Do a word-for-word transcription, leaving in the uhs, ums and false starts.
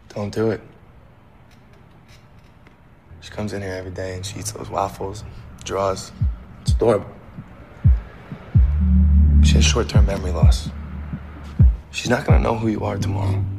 Don't do it. She comes in here every day and she eats those waffles, draws. It's adorable. She has short-term memory loss. She's not gonna know who you are tomorrow.